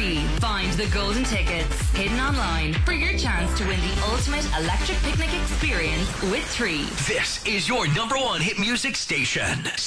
Three. Find the golden tickets hidden online for your chance to win the ultimate electric picnic experience with Three. This is your number one hit music station.